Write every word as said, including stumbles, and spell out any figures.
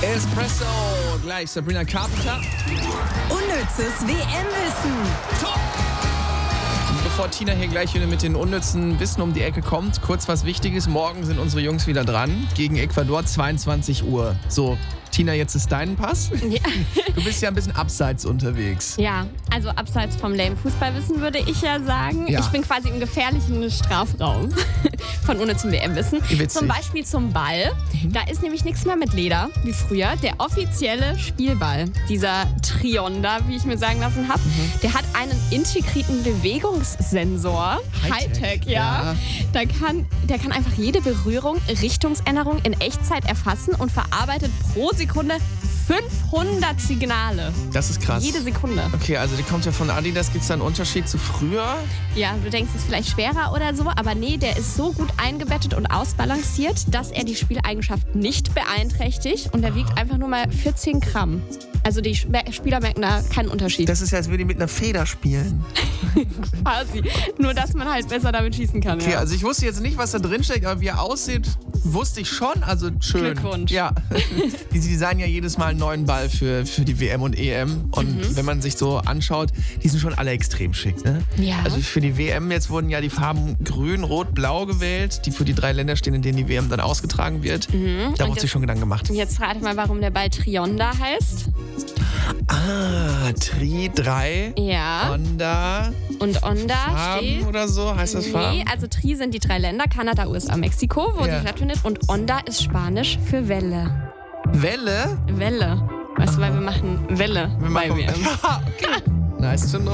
Espresso. Gleich Sabrina Carpenter. Unnützes W M-Wissen. Tor! Bevor Tina hier gleich wieder mit den unnützen Wissen um die Ecke kommt, kurz was Wichtiges. Morgen sind unsere Jungs wieder dran. Gegen Ecuador, zweiundzwanzig Uhr. So, Tina, jetzt ist dein Pass. Ja. Du bist ja ein bisschen abseits unterwegs. Ja, also abseits vom lame Fußballwissen würde ich ja sagen. Ja. Ich bin quasi im gefährlichen Strafraum von unnützem W M-Wissen. Witzig. Zum Beispiel zum Ball. Mhm. Da ist nämlich nichts mehr mit Leder, wie früher. Der offizielle Spielball, dieser Trionda, wie ich mir sagen lassen habe, Mhm. der hat einen integrierten Bewegungssensor. Hightech, Hightech, ja. ja. Da kann, der kann einfach jede Berührung, Richtungsänderung in Echtzeit erfassen und verarbeitet pro Sekunde fünfhundert Signale. Das ist krass. Jede Sekunde. Okay, also die kommt ja von Adidas. Gibt es da einen Unterschied zu früher? Ja, du denkst, es ist vielleicht schwerer oder so, aber nee, der ist so gut eingebettet und ausbalanciert, dass er die Spieleigenschaft nicht beeinträchtigt und er wiegt einfach nur mal vierzehn Gramm. Also die Spieler merken da keinen Unterschied. Das ist ja, als würde ich mit einer Feder spielen. Quasi. Nur, dass man halt besser damit schießen kann. Okay, Ja. also ich wusste jetzt nicht, was da drin steckt, aber wie er aussieht, wusste ich schon. Also schön. Glückwunsch. Ja. Die designen ja jedes Mal einen neuen Ball für, für die W M und E M. Und Mhm. wenn man sich so anschaut, die sind schon alle extrem schick. Ne? Ja. Also für die W M jetzt wurden ja die Farben grün, rot, blau gewählt, die für die drei Länder stehen, in denen die W M dann ausgetragen wird. Mhm. Da Und wurde sich jetzt- schon Gedanken gemacht. Jetzt frage ich mal, warum der Ball Trionda heißt. Ah, Tri drei, Ja. Honda, Und Onda Farben steht... oder so, heißt das Farben? Nee, also Tri sind die drei Länder, Kanada, U S A, Mexiko, wo Ja. die stattfindet. Und Onda ist Spanisch für Welle. Welle? Welle. Weißt du, weil wir machen Welle Wir bei machen- W M. okay. Nice to know.